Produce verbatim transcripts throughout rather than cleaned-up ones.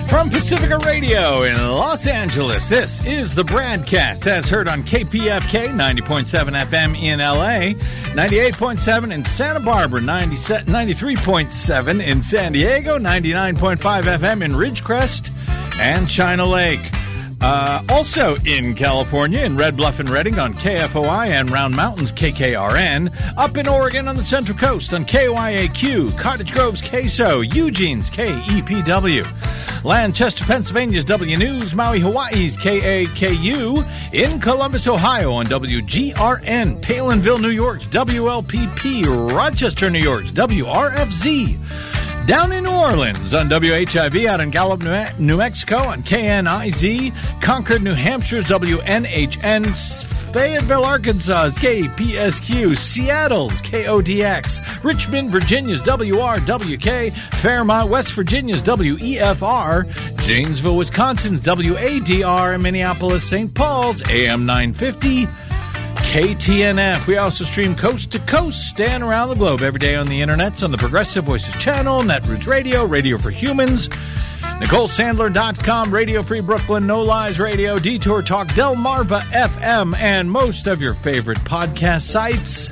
From Pacifica Radio in Los Angeles, this is the BradCast, as heard on K P F K ninety point seven F M in L A, ninety-eight point seven in Santa Barbara, ninety-three point seven in San Diego, ninety-nine point five F M in Ridgecrest and China Lake. Uh, also in California, in Red Bluff and Redding on K F O I and Round Mountains K K R N. Up in Oregon on the Central Coast on K Y A Q, Cottage Grove's K S O, Eugene's K E P W. Lancaster, Pennsylvania's W News, Maui, Hawaii's K A K U, in Columbus, Ohio on W G R N, Palinville, New York's W L P P, Rochester, New York's W R F Z. Down in New Orleans on W H I V, out in Gallup, New Mexico on K N I Z, Concord, New Hampshire's W N H N, Fayetteville, Arkansas's K P S Q, Seattle's K O D X, Richmond, Virginia's W R W K, Fairmont, West Virginia's W E F R, Janesville, Wisconsin's W A D R, and Minneapolis, Saint Paul's A M nine fifty. K T N F. We also stream coast to coast and around the globe every day on the internets on the Progressive Voices channel, Netroots Radio, Radio for Humans, Nicole Sandler dot com, Radio Free Brooklyn, No Lies Radio, Detour Talk, Delmarva F M, and most of your favorite podcast sites.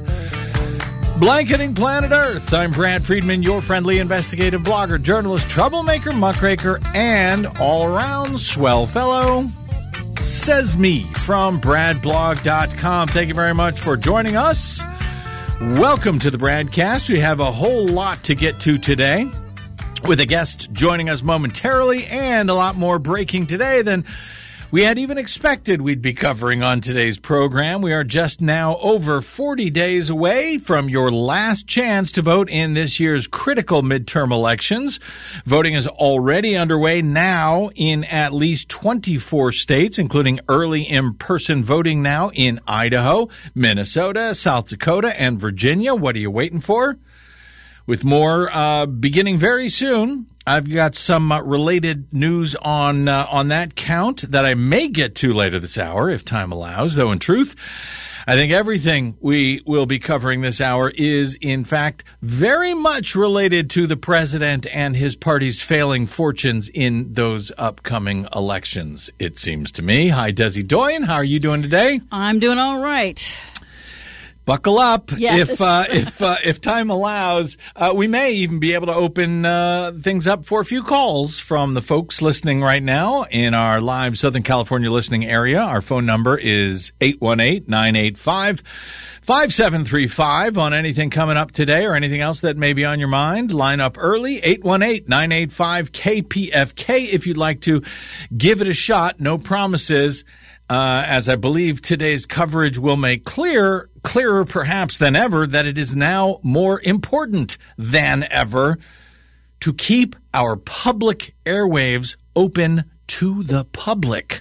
Blanketing Planet Earth. I'm Brad Friedman, your friendly investigative blogger, journalist, troublemaker, muckraker, and all-around swell fellow. Says me from brad blog dot com. Thank you very much for joining us. Welcome to the BradCast. We have a whole lot to get to today, with a guest joining us momentarily and a lot more breaking today than we had even expected we'd be covering on today's program. We are just now over forty days away from your last chance to vote in this year's critical midterm elections. Voting is already underway now in at least twenty-four states, including early in-person voting now in Idaho, Minnesota, South Dakota, and Virginia. What are you waiting for? With more uh, beginning very soon. I've got some uh, related news on uh, on that count that I may get to later this hour, if time allows, though in truth, I think everything we will be covering this hour is, in fact, very much related to the president and his party's failing fortunes in those upcoming elections, it seems to me. Hi, Desi Doyen. How are you doing today? I'm doing all right. Buckle up. Yes. If uh, if uh, if time allows, uh, we may even be able to open uh, things up for a few calls from the folks listening right now in our live Southern California listening area. Our phone number is eight one eight, nine eight five, five seven three five. On anything coming up today or anything else that may be on your mind, line up early, eight one eight, nine eight five, K P F K if you'd like to give it a shot. No promises. Uh, as I believe today's coverage will make clear, clearer perhaps than ever, that it is now more important than ever to keep our public airwaves open to the public.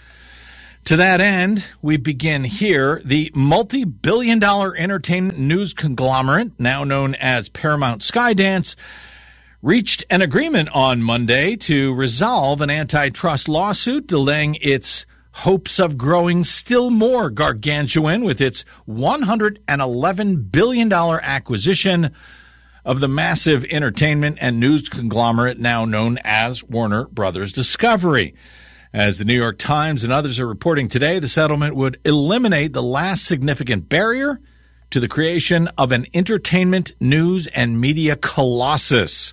To that end, we begin here. The multi-billion dollar entertainment news conglomerate, now known as Paramount Skydance, reached an agreement on Monday to resolve an antitrust lawsuit, delaying its hopes of growing still more gargantuan with its one hundred eleven billion dollars acquisition of the massive entertainment and news conglomerate now known as Warner Brothers Discovery. As the New York Times and others are reporting today, the settlement would eliminate the last significant barrier to the creation of an entertainment, news, and media colossus.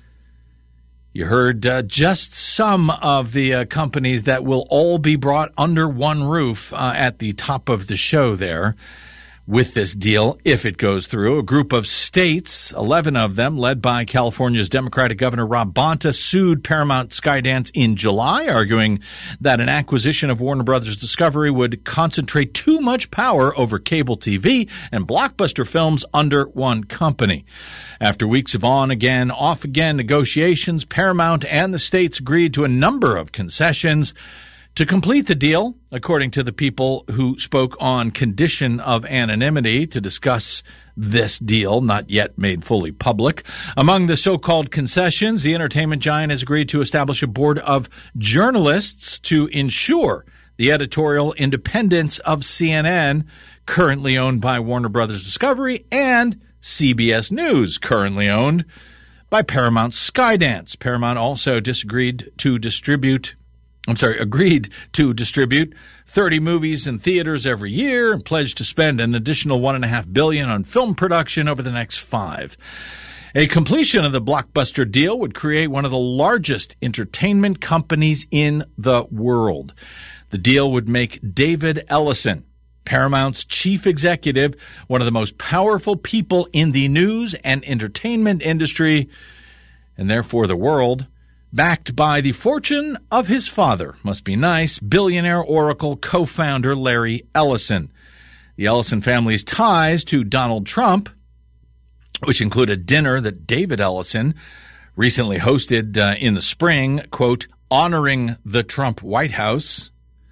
You heard uh, just some of the uh, companies that will all be brought under one roof uh, at the top of the show there with this deal, if it goes through. A group of states, eleven of them, led by California's Democratic Governor Rob Bonta, sued Paramount Skydance in July, arguing that an acquisition of Warner Brothers Discovery would concentrate too much power over cable T V and blockbuster films under one company. After weeks of on-again, off-again negotiations, Paramount and the states agreed to a number of concessions to complete the deal, according to the people who spoke on condition of anonymity to discuss this deal, not yet made fully public. Among the so-called concessions, the entertainment giant has agreed to establish a board of journalists to ensure the editorial independence of C N N, currently owned by Warner Brothers Discovery, and C B S News, currently owned by Paramount's Skydance. Paramount also disagreed to distribute, I'm sorry, agreed to distribute thirty movies in theaters every year and pledged to spend an additional one and a half billion on film production over the next five. A completion of the blockbuster deal would create one of the largest entertainment companies in the world. The deal would make David Ellison, Paramount's chief executive, one of the most powerful people in the news and entertainment industry, and therefore the world, backed by the fortune of his father, must be nice, billionaire Oracle co-founder Larry Ellison. The Ellison family's ties to Donald Trump, which include a dinner that David Ellison recently hosted uh, in the spring, quote, honoring the Trump White House.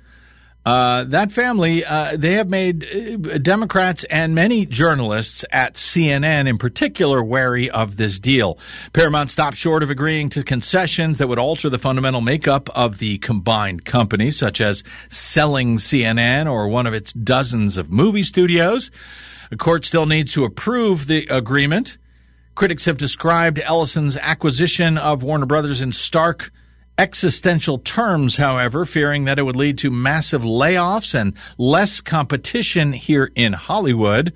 Uh, that family, uh, they have made uh, Democrats and many journalists at C N N in particular wary of this deal. Paramount stopped short of agreeing to concessions that would alter the fundamental makeup of the combined company, such as selling C N N or one of its dozens of movie studios. The court still needs to approve the agreement. Critics have described Ellison's acquisition of Warner Brothers in stark existential terms, however, fearing that it would lead to massive layoffs and less competition here in Hollywood.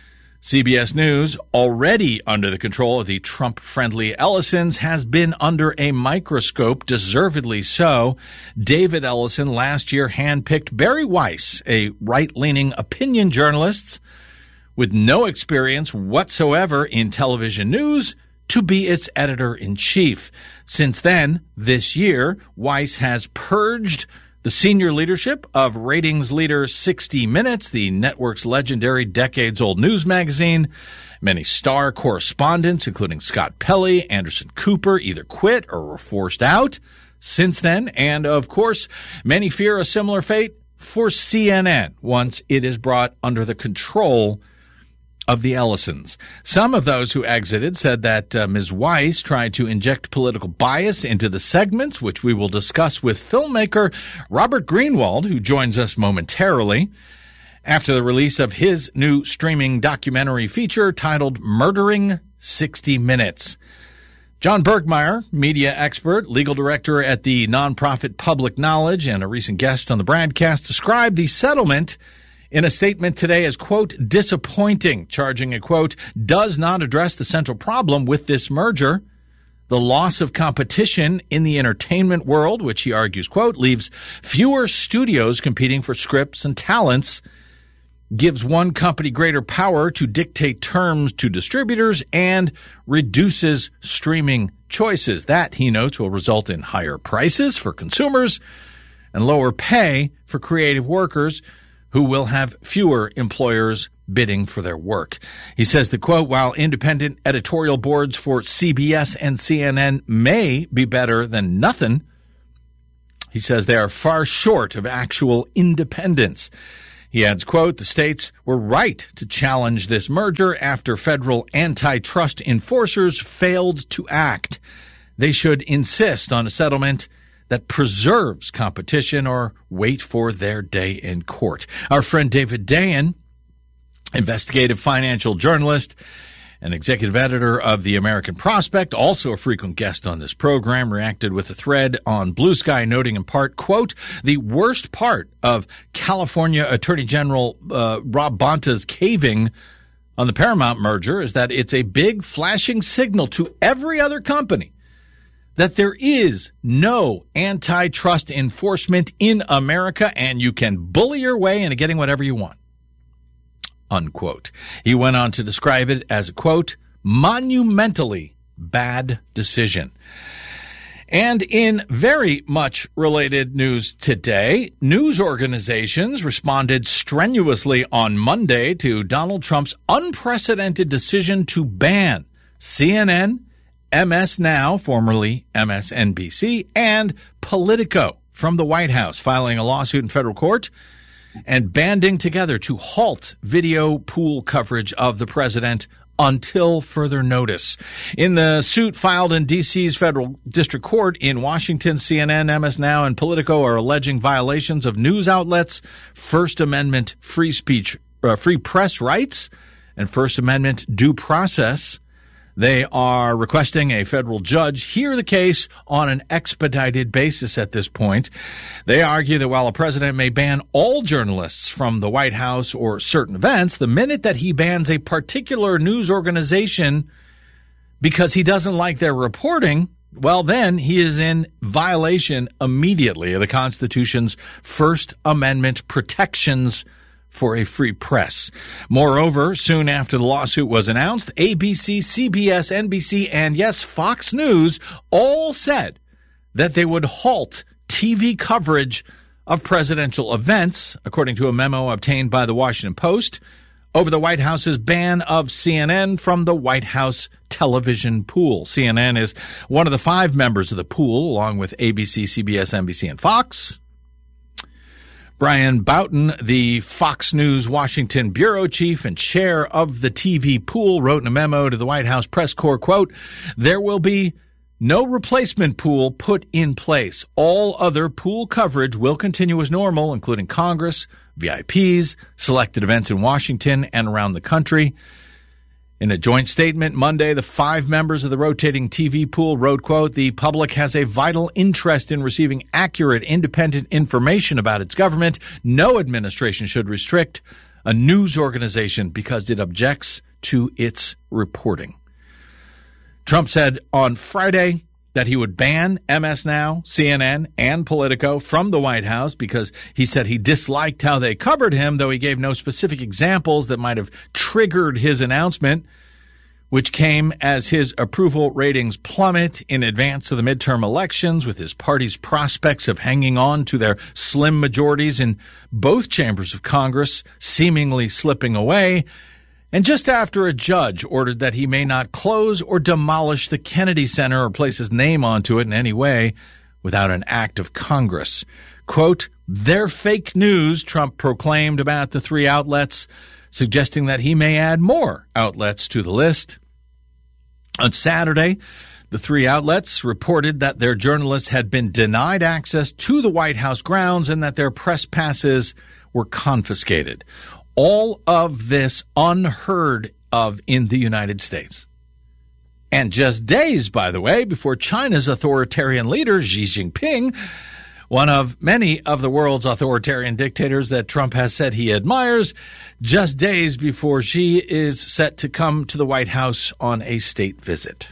C B S News, already under the control of the Trump-friendly Ellisons, has been under a microscope, deservedly so. David Ellison last year handpicked Barry Weiss, a right-leaning opinion journalist with no experience whatsoever in television news, to be its editor-in-chief. Since then, this year, Weiss has purged the senior leadership of ratings leader sixty minutes, the network's legendary decades-old news magazine. Many star correspondents, including Scott Pelley, Anderson Cooper, either quit or were forced out since then. And, of course, many fear a similar fate for C N N once it is brought under the control of the Ellisons. Some of those who exited said that uh, Miz Weiss tried to inject political bias into the segments, which we will discuss with filmmaker Robert Greenwald, who joins us momentarily, after the release of his new streaming documentary feature titled Murdering sixty minutes. John Bergmeyer, media expert, legal director at the nonprofit Public Knowledge, and a recent guest on the broadcast, described the settlement in a statement today as, quote, disappointing, charging it, quote, does not address the central problem with this merger, the loss of competition in the entertainment world, which he argues, quote, leaves fewer studios competing for scripts and talents, gives one company greater power to dictate terms to distributors, and reduces streaming choices. That, he notes, will result in higher prices for consumers and lower pay for creative workers, who will have fewer employers bidding for their work. He says the quote, while independent editorial boards for C B S and C N N may be better than nothing, he says they are far short of actual independence. He adds, quote, the states were right to challenge this merger after federal antitrust enforcers failed to act. They should insist on a settlement that preserves competition or wait for their day in court. Our friend David Dayen, investigative financial journalist and executive editor of the American Prospect, also a frequent guest on this program, reacted with a thread on Blue Sky, noting in part, quote, the worst part of California Attorney General uh, Rob Bonta's caving on the Paramount merger is that it's a big flashing signal to every other company that there is no antitrust enforcement in America and you can bully your way into getting whatever you want, unquote. He went on to describe it as a, quote, monumentally bad decision. And in very much related news today, news organizations responded strenuously on Monday to Donald Trump's unprecedented decision to ban C N N, M S Now, formerly M S N B C, and Politico from the White House, filing a lawsuit in federal court and banding together to halt video pool coverage of the president until further notice. In the suit filed in D C's federal district court in Washington, C N N, M S Now, and Politico are alleging violations of news outlets' First Amendment free speech, uh, free press rights and First Amendment due process. They are requesting a federal judge hear the case on an expedited basis at this point. They argue that while a president may ban all journalists from the White House or certain events, the minute that he bans a particular news organization because he doesn't like their reporting, well, then he is in violation immediately of the Constitution's First Amendment protections for a free press. Moreover, soon after the lawsuit was announced, A B C, C B S, N B C, and yes, Fox News all said that they would halt T V coverage of presidential events, according to a memo obtained by the Washington Post, over the White House's ban of C N N from the White House television pool. C N N is one of the five members of the pool, along with A B C, C B S, N B C, and Fox. Brian Boughton, the Fox News Washington bureau chief and chair of the T V pool, wrote in a memo to the White House press corps, quote, "There will be no replacement pool put in place. All other pool coverage will continue as normal, including Congress, V I Ps, selected events in Washington and around the country." In a joint statement Monday, the five members of the rotating T V pool wrote, quote, "The public has a vital interest in receiving accurate, independent information about its government. No administration should restrict a news organization because it objects to its reporting." Trump said on Friday that he would ban M S Now, C N N, and Politico from the White House because he said he disliked how they covered him, though he gave no specific examples that might have triggered his announcement, which came as his approval ratings plummet in advance of the midterm elections, with his party's prospects of hanging on to their slim majorities in both chambers of Congress seemingly slipping away. And just after a judge ordered that he may not close or demolish the Kennedy Center or place his name onto it in any way without an act of Congress. Quote, "They're fake news," Trump proclaimed about the three outlets, suggesting that he may add more outlets to the list. On Saturday, the three outlets reported that their journalists had been denied access to the White House grounds and that their press passes were confiscated. All of this unheard of in the United States. And just days, by the way, before China's authoritarian leader, Xi Jinping, one of many of the world's authoritarian dictators that Trump has said he admires, just days before Xi is set to come to the White House on a state visit.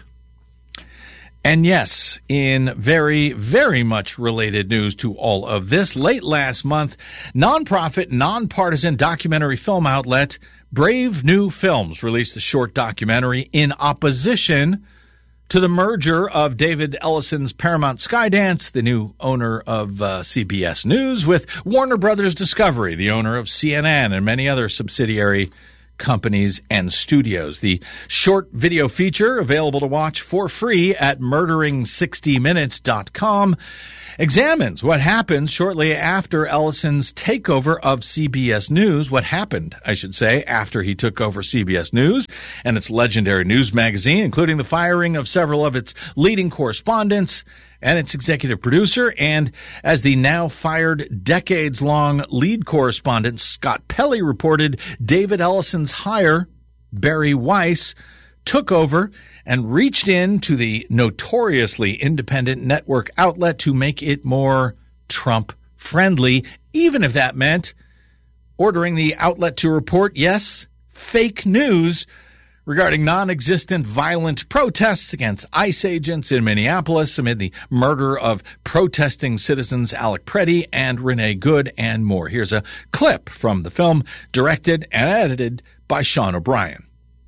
And yes, in very, very much related news to all of this, late last month, nonprofit, nonpartisan documentary film outlet Brave New Films released a short documentary in opposition to the merger of David Ellison's Paramount Skydance, the new owner of uh, C B S News, with Warner Brothers Discovery, the owner of C N N and many other subsidiary companies and studios. The short video feature, available to watch for free at murdering sixty minutes dot com, examines what happens shortly after Ellison's takeover of C B S News, what happened, I should say, after he took over C B S News and its legendary news magazine, including the firing of several of its leading correspondents and its executive producer, and as the now fired decades-long lead correspondent Scott Pelley reported, David Ellison's hire, Barry Weiss, took over and reached into the notoriously independent network outlet to make it more Trump-friendly, even if that meant ordering the outlet to report, yes, fake news regarding non-existent violent protests against ICE agents in Minneapolis amid the murder of protesting citizens Alec Preddy and Renee Good and more. Here's a clip from the film, directed and edited by Sean O'Brien.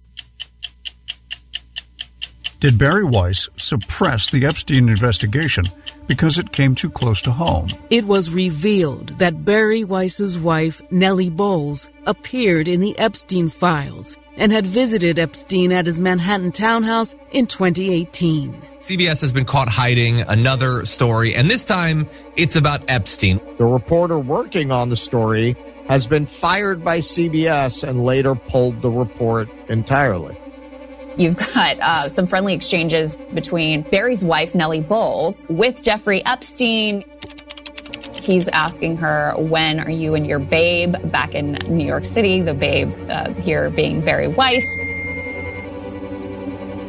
Did Barry Weiss suppress the Epstein investigation because it came too close to home? It was revealed that Barry Weiss's wife, Nellie Bowles, appeared in the Epstein files and had visited Epstein at his Manhattan townhouse in twenty eighteen. C B S has been caught hiding another story, and this time it's about Epstein. The reporter working on the story has been fired by C B S and later pulled the report entirely. You've got uh, some friendly exchanges between Barry's wife, Nellie Bowles, with Jeffrey Epstein. He's asking her, when are you and your babe back in New York City? The babe uh, here being Barry Weiss.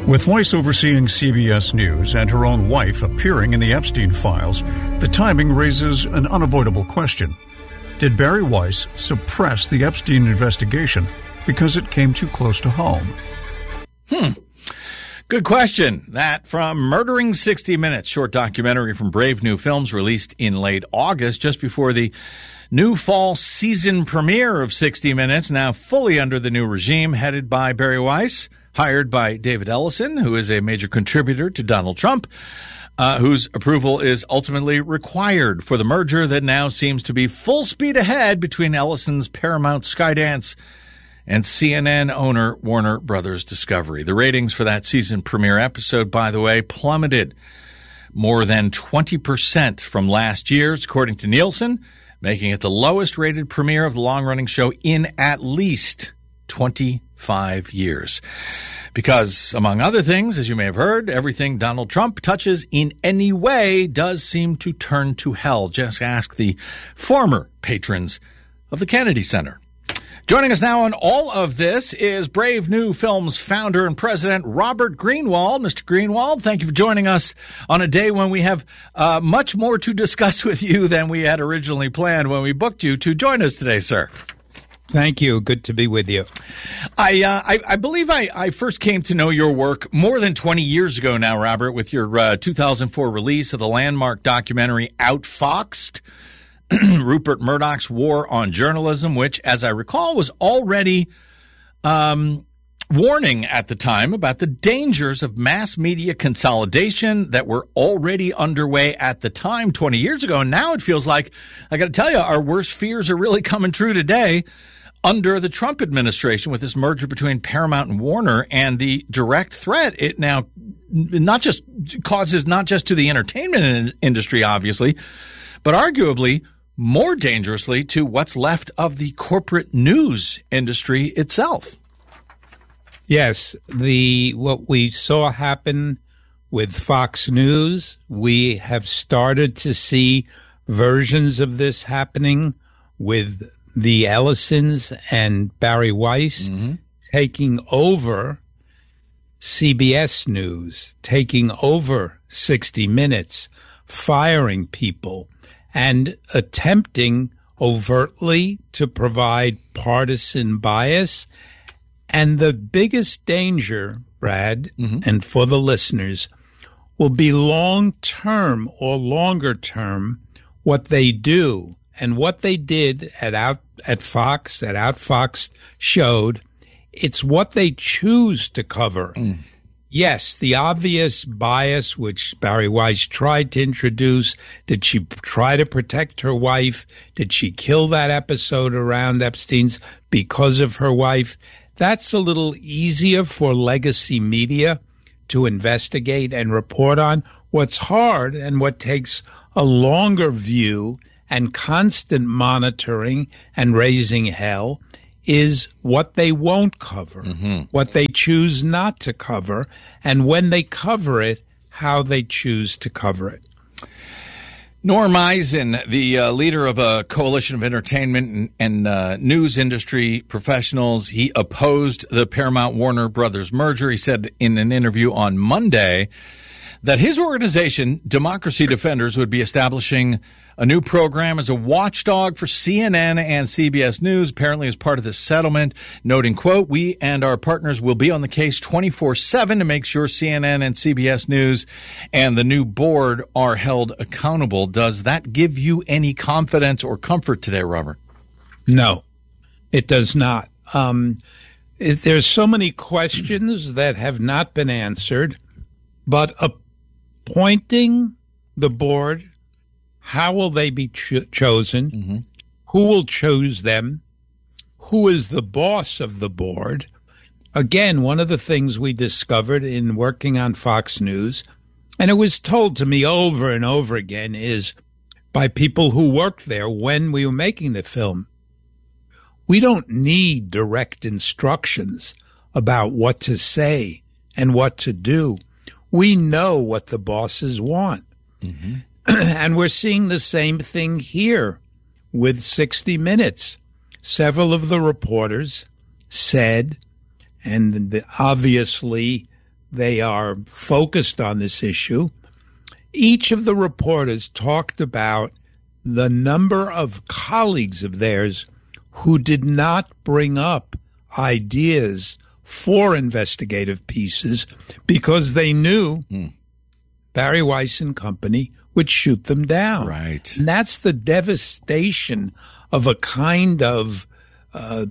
With Weiss overseeing C B S News and her own wife appearing in the Epstein files, the timing raises an unavoidable question. Did Bari Weiss suppress the Epstein investigation because it came too close to home? Hmm. Good question. That from Murdering sixty minutes, short documentary from Brave New Films released in late August, just before the new fall season premiere of sixty minutes, now fully under the new regime headed by Bari Weiss, hired by David Ellison, who is a major contributor to Donald Trump, uh, whose approval is ultimately required for the merger that now seems to be full speed ahead between Ellison's Paramount Skydance and C N N owner Warner Brothers Discovery. The ratings for that season premiere episode, by the way, plummeted more than twenty percent from last year's, according to Nielsen, making it the lowest rated premiere of the long-running show in at least twenty-five years. Because, among other things, as you may have heard, everything Donald Trump touches in any way does seem to turn to hell. Just ask the former patrons of the Kennedy Center. Joining us now on all of this is Brave New Films founder and president Robert Greenwald. Mister Greenwald, thank you for joining us on a day when we have uh, much more to discuss with you than we had originally planned when we booked you to join us today, sir. Thank you. Good to be with you. I uh, I, I believe I, I first came to know your work more than twenty years ago now, Robert, with your uh, two thousand four release of the landmark documentary Outfoxed, Rupert Murdoch's War on Journalism, which, as I recall, was already um, warning at the time about the dangers of mass media consolidation that were already underway at the time twenty years ago. And now it feels like, I got to tell you, our worst fears are really coming true today under the Trump administration with this merger between Paramount and Warner, and the direct threat it now not just causes not just to the entertainment industry, obviously, but arguably more dangerously to what's left of the corporate news industry itself. Yes, the what we saw happen with Fox News, we have started to see versions of this happening with the Ellisons and Bari Weiss mm-hmm. taking over C B S News, taking over sixty minutes, firing people, and attempting overtly to provide partisan bias. And the biggest danger, Brad, mm-hmm. and for the listeners, will be long-term or longer-term what they do. And what they did at out at Fox, at Outfoxed, showed it's what they choose to cover. Mm. Yes, the obvious bias, which Bari Weiss tried to introduce. Did she try to protect her wife? Did she kill that episode around Epstein's because of her wife? That's a little easier for legacy media to investigate and report on. What's hard and what takes a longer view and constant monitoring and raising hell is what they won't cover, mm-hmm. what they choose not to cover, and when they cover it, how they choose to cover it. Norm Eisen, the uh, leader of a coalition of entertainment and, and uh, news industry professionals, he opposed the Paramount-Warner Brothers merger. He said in an interview on Monday that his organization, Democracy Defenders, would be establishing a new program as a watchdog for C N N and C B S News, apparently as part of this settlement, noting, quote, "We and our partners will be on the case twenty-four seven to make sure C N N and C B S News and the new board are held accountable." Does that give you any confidence or comfort today, Robert? No, it does not. Um, it, there's so many questions that have not been answered, but appointing the board, how will they be cho- chosen? Mm-hmm. Who will choose them? Who is the boss of the board? Again, one of the things we discovered in working on Fox News, and it was told to me over and over again, is by people who worked there when we were making the film, we don't need direct instructions about what to say and what to do. We know what the bosses want. Mm-hmm. And we're seeing the same thing here with sixty minutes. Several of the reporters said, and the, obviously they are focused on this issue. Each of the reporters talked about the number of colleagues of theirs who did not bring up ideas for investigative pieces because they knew mm. Bari Weiss and company would shoot them down. Right. And that's the devastation of a kind of uh,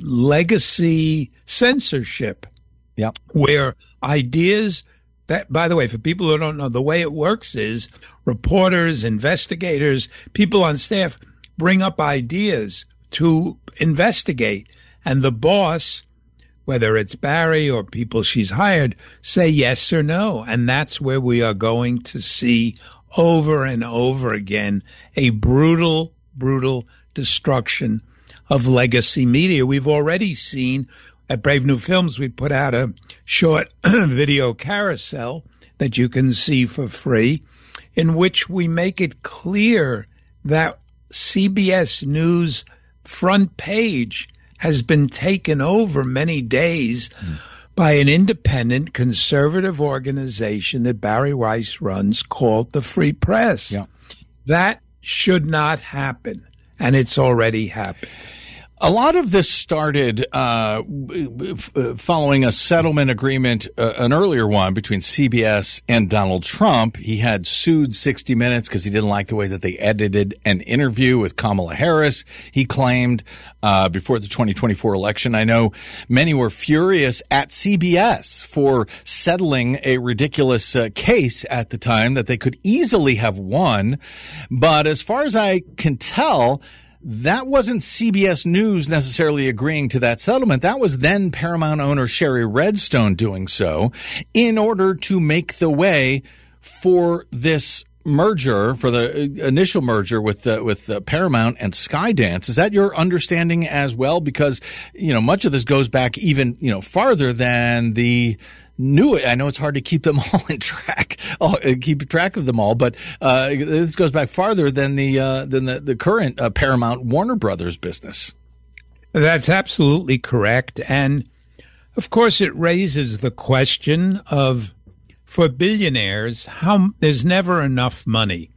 legacy censorship. Yep. Where ideas that, by the way, for people who don't know, the way it works is reporters, investigators, people on staff bring up ideas to investigate. And the boss, whether it's Bari or people she's hired, say yes or no. And that's where we are going to see over and over again a brutal, brutal destruction of legacy media. We've already seen at Brave New Films, we put out a short video carousel that you can see for free, in which we make it clear that C B S News front page has been taken over many days mm. by an independent conservative organization that Bari Weiss runs called the Free Press. Yeah. That should not happen, and it's already happened. A lot of this started uh, following a settlement agreement, uh, an earlier one between C B S and Donald Trump. He had sued sixty minutes because he didn't like the way that they edited an interview with Kamala Harris. He claimed uh, before the twenty twenty-four election. I know many were furious at C B S for settling a ridiculous uh, case at the time that they could easily have won. But as far as I can tell, that wasn't C B S News necessarily agreeing to that settlement. That was then Paramount owner Sherry Redstone doing so in order to make the way for this merger, for the initial merger with uh, with uh, Paramount and Skydance. Is that your understanding as well? Because, you know, much of this goes back even, you know, farther than the New, I know it's hard to keep them all in track, oh, keep track of them all, but uh, this goes back farther than the uh, than the, the current uh, Paramount Warner Brothers business. That's absolutely correct, and of course, it raises the question of, for billionaires, how there's never enough money.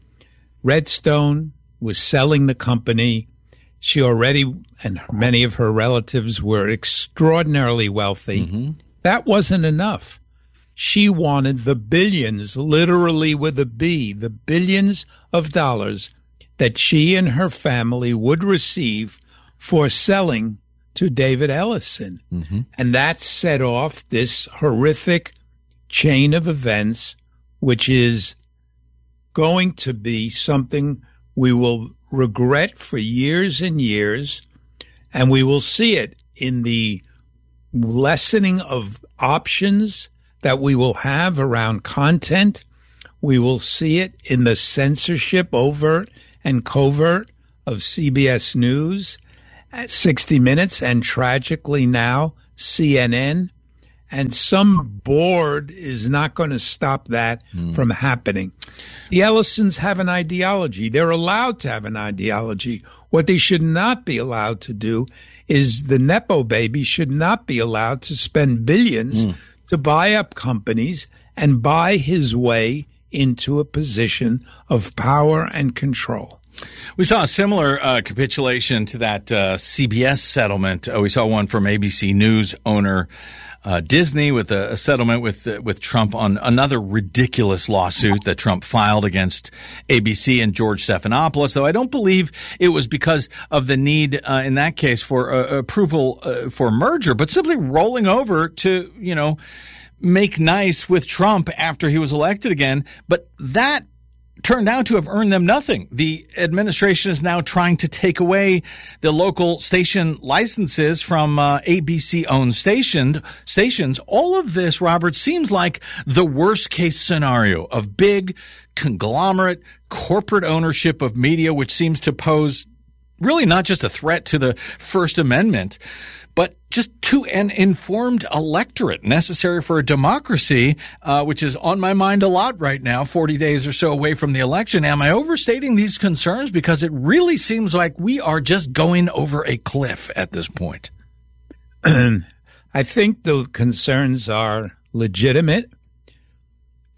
Redstone was selling the company. She already, and many of her relatives were extraordinarily wealthy. Mm-hmm. That wasn't enough. She wanted the billions, literally with a B, the billions of dollars that she and her family would receive for selling to David Ellison. Mm-hmm. And that set off this horrific chain of events, which is going to be something we will regret for years and years. And we will see it in the lessening of options that we will have around content. We will see it in the censorship, overt and covert, of C B S News, sixty minutes, and tragically now C N N. And some board is not going to stop that mm. from happening. The Ellisons have an ideology. They're allowed to have an ideology. What they should not be allowed to do is the Nepo baby should not be allowed to spend billions mm. to buy up companies and buy his way into a position of power and control. We saw a similar uh, capitulation to that uh, C B S settlement. Uh, we saw one from A B C News owner Uh, Disney with a, a settlement with uh, with Trump on another ridiculous lawsuit that Trump filed against A B C and George Stephanopoulos, though I don't believe it was because of the need uh, in that case for uh, approval uh, for merger, but simply rolling over to, you know, make nice with Trump after he was elected again. But that turned out to have earned them nothing. The administration is now trying to take away the local station licenses from uh, A B C-owned station, stations. All of this, Robert, seems like the worst-case scenario of big conglomerate corporate ownership of media, which seems to pose really not just a threat to the First Amendment, but just to an informed electorate necessary for a democracy, uh, which is on my mind a lot right now, forty days or so away from the election. Am I overstating these concerns? Because it really seems like we are just going over a cliff at this point. I think the concerns are legitimate.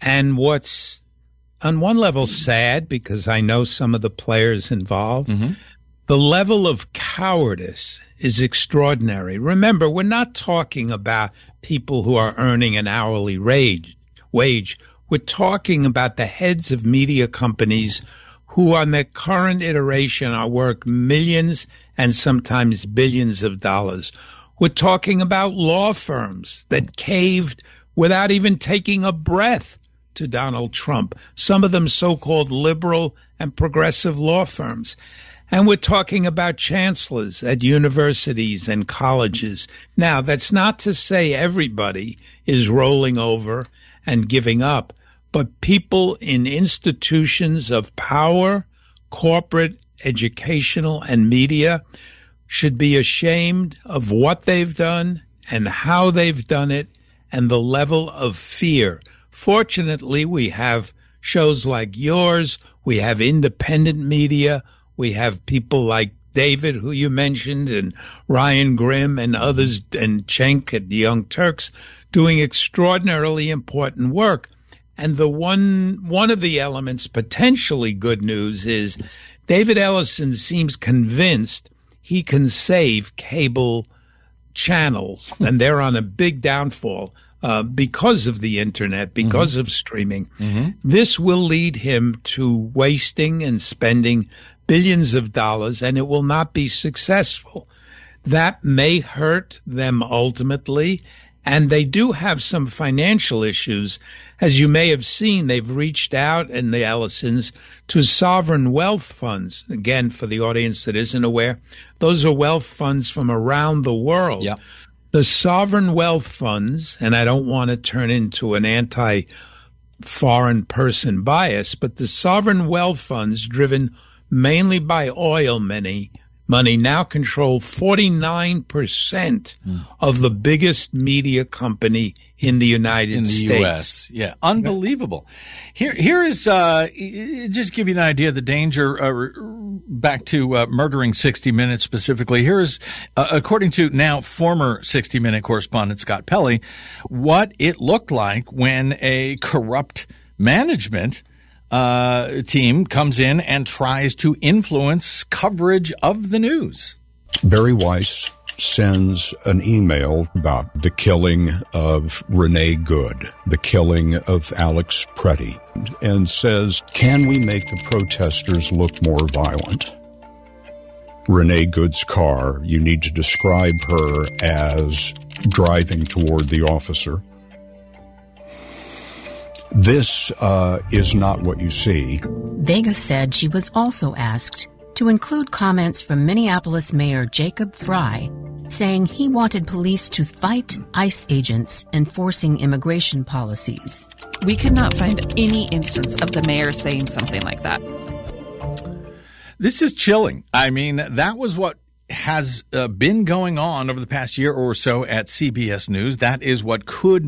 And what's on one level sad, because I know some of the players involved, mm-hmm. the level of cowardice is extraordinary. Remember, we're not talking about people who are earning an hourly wage. wage. We're talking about the heads of media companies who on their current iteration are worth millions and sometimes billions of dollars. We're talking about law firms that caved without even taking a breath to Donald Trump, some of them so-called liberal and progressive law firms. And we're talking about chancellors at universities and colleges. Now, that's not to say everybody is rolling over and giving up, but people in institutions of power, corporate, educational, and media should be ashamed of what they've done and how they've done it and the level of fear. Fortunately, we have shows like yours. We have independent media. We have people like David, who you mentioned, and Ryan Grimm and others, and Cenk at the Young Turks, doing extraordinarily important work. And the one one of the elements, potentially good news, is David Ellison seems convinced he can save cable channels, and they're on a big downfall uh, because of the internet, because mm-hmm. of streaming. Mm-hmm. This will lead him to wasting and spending billions of dollars, and it will not be successful. That may hurt them ultimately, and they do have some financial issues. As you may have seen, they've reached out, and the Ellisons, to sovereign wealth funds. Again, for the audience that isn't aware, those are wealth funds from around the world. Yep. The sovereign wealth funds, and I don't want to turn into an anti-foreign person bias, but the sovereign wealth funds, driven mainly by oil money, money now control forty-nine percent mm. of the biggest media company in the United in the States. U S Yeah, unbelievable. Here, here is uh, just give you an idea of the danger. Uh, back to uh, murdering sixty minutes specifically. Here is, uh, according to now former sixty minute correspondent Scott Pelley, what it looked like when a corrupt management Uh, team comes in and tries to influence coverage of the news. Bari Weiss sends an email about the killing of Renee Good, the killing of Alex Pretty, and says, can we make the protesters look more violent? Renee Good's car, you need to describe her as driving toward the officer. This uh, is not what you see. Vega said she was also asked to include comments from Minneapolis Mayor Jacob Frey, saying he wanted police to fight ICE agents enforcing immigration policies. We could not find any instance of the mayor saying something like that. This is chilling. I mean, that was what has uh, been going on over the past year or so at C B S News. That is what could